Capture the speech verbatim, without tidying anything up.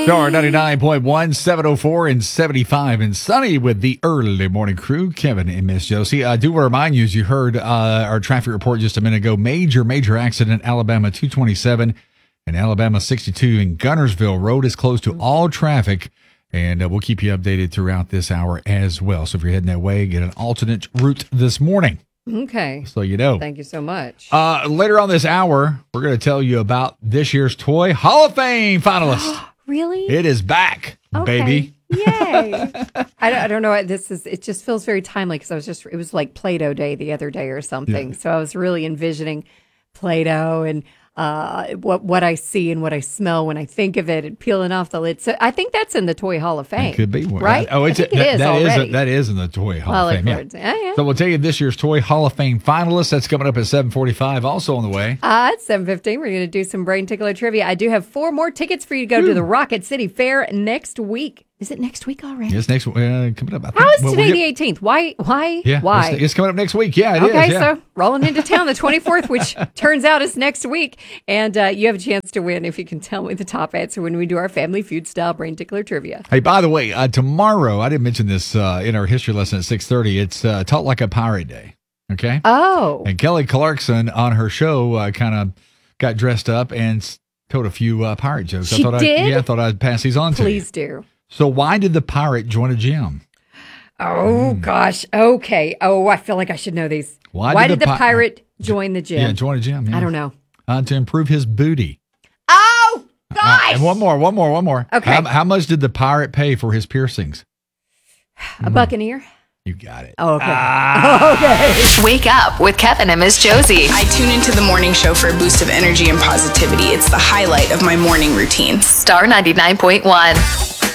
Star ninety-nine point one, seven oh four and seventy-five and sunny with the early morning crew, Kevin and Miss Josie. I do want to remind you, as you heard uh, our traffic report just a minute ago, major, major accident, Alabama two twenty-seven and Alabama sixty-two in Gunnersville. Road is closed to all traffic, and uh, we'll keep you updated throughout this hour as well. So if you're heading that way, get an alternate route this morning. Okay. So you know. Thank you so much. Uh, later on this hour, we're going to tell you about this year's Toy Hall of Fame finalist. Really? It is back, okay. baby. Yay. I, don't, I don't know. This is, it just feels very timely because I was just, it was like Play-Doh Day the other day or something. Yeah. So I was really envisioning Play-Doh and uh, what what I see and what I smell when I think of it and peeling off the lid. So I think that's in the Toy Hall of Fame. It could be. Right? Oh, it's I think a, it that, is that already. Is a, that is in the Toy Hall well, of Fame. Yeah. Yeah, yeah. So we'll tell you this year's Toy Hall of Fame finalists. That's coming up at seven forty-five. Also on the way. Uh, at seven fifteen, we're going to do some brain tickler trivia. I do have four more tickets for you to go Ooh. to the Rocket City Fair next week. Is it next week already? Yes, next uh, coming up. I think, How is well, today we'll the get, eighteenth? Why? Why? Yeah, Why? It's, it's coming up next week. Yeah, it okay, is. Yeah. so rolling into town the twenty-fourth, which turns out is next week. And uh, you have a chance to win if you can tell me the top answer when we do our Family Feud style brain tickler trivia. Hey, by the way, uh, tomorrow, I didn't mention this uh, in our history lesson at six thirty. It's uh, Talk Like a Pirate Day. Okay? Oh. And Kelly Clarkson on her show uh, kind of got dressed up and s- told a few uh, pirate jokes. She I thought did? I'd, yeah, I thought I'd pass these on to you. Please do. So why did the pirate join a gym? Oh, gosh. Okay. Oh, I feel like I should know these. Why Why did did, the the pi- pirate join the gym? Yeah, join a gym. Yeah. I don't know. Uh, to improve his booty. Oh, Uh, gosh. and one more, one more, one more. Okay. How, how much did the pirate pay for his piercings? A buccaneer? You got it. Oh, okay. Ah. okay. Wake up with Kevin and Miss Josie. I tune into the morning show for a boost of energy and positivity. It's the highlight of my morning routine. Star ninety-nine point one.